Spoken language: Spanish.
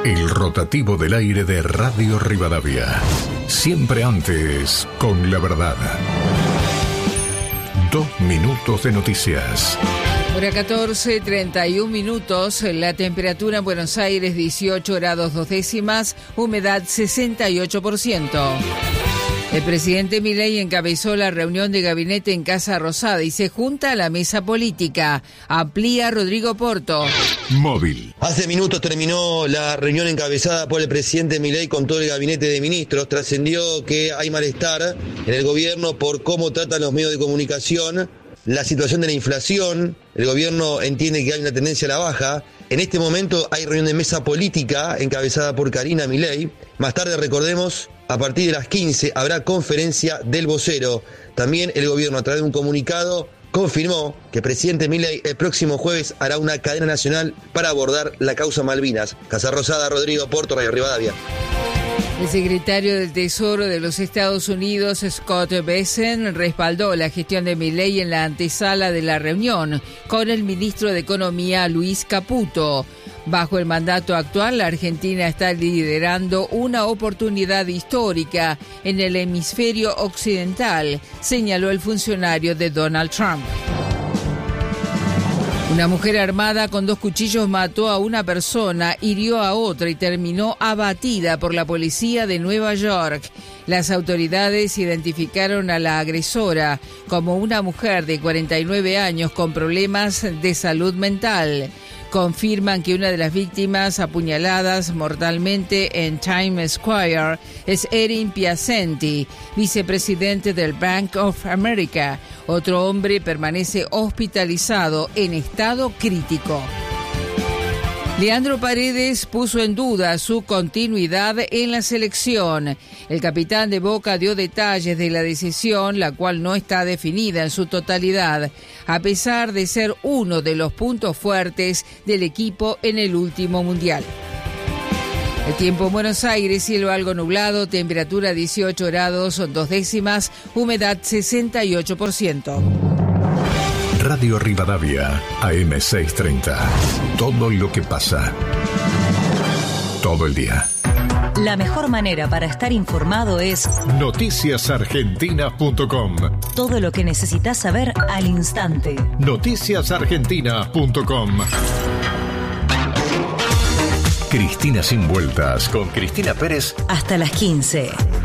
El rotativo del aire de Radio Rivadavia. Siempre antes, con la verdad. 2 minutos de noticias. Hora 14, 31 minutos. La temperatura en Buenos Aires 18 grados 2 décimas, humedad 68%. El presidente Milei encabezó la reunión de gabinete en Casa Rosada y se junta a la mesa política. Amplía Rodrigo Porto. Móvil. Hace minutos terminó la reunión encabezada por el presidente Milei con todo el gabinete de ministros. Trascendió que hay malestar en el gobierno por cómo tratan los medios de comunicación la situación de la inflación. El gobierno entiende que hay una tendencia a la baja. En este momento hay reunión de mesa política encabezada por Karina Milei. Más tarde, recordemos, a partir de las 15 habrá conferencia del vocero. También el gobierno, a través de un comunicado, confirmó que el presidente Milei el próximo jueves hará una cadena nacional para abordar la causa Malvinas. Casa Rosada, Rodrigo Porto, Radio Rivadavia. El secretario del Tesoro de los Estados Unidos, Scott Bessent, respaldó la gestión de Milei en la antesala de la reunión con el ministro de Economía, Luis Caputo. Bajo el mandato actual, la Argentina está liderando una oportunidad histórica en el hemisferio occidental, señaló el funcionario de Donald Trump. Una mujer armada con 2 cuchillos mató a una persona, hirió a otra y terminó abatida por la policía de Nueva York. Las autoridades identificaron a la agresora como una mujer de 49 años con problemas de salud mental. Confirman que una de las víctimas apuñaladas mortalmente en Times Square es Erin Piacenti, vicepresidente del Bank of America. Otro hombre permanece hospitalizado en estado crítico. Leandro Paredes puso en duda su continuidad en la selección. El capitán de Boca dio detalles de la decisión, la cual no está definida en su totalidad, a pesar de ser uno de los puntos fuertes del equipo en el último mundial. El tiempo en Buenos Aires, cielo algo nublado, temperatura 18 grados 2 décimas, humedad 68%. Radio Rivadavia, AM630. Todo lo que pasa. Todo el día. La mejor manera para estar informado es noticiasargentina.com. Todo lo que necesitas saber al instante. Noticiasargentina.com. Cristina sin vueltas con Cristina Pérez. Hasta las 15.